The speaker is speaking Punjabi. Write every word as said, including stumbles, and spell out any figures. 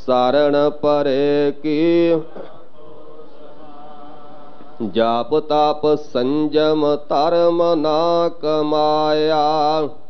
सारण परे की जाप ताप संजम धर्म ना कमाया